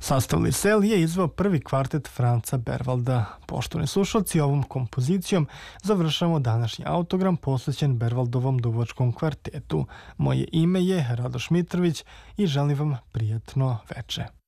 Sastav Lisel je izveo prvi kvartet Franca Berwalda. Poštovani slušalci, ovom kompozicijom završamo današnji autogram posvećen Berwaldovom duvačkom kvartetu. Moje ime je Radoš Mitrović i želim vam prijatno veče.